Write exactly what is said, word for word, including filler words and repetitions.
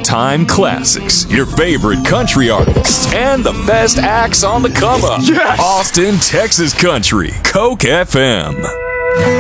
all-time classics, your favorite country artists, and the best acts on the come up. Yes! Austin, Texas Country, Coke F M.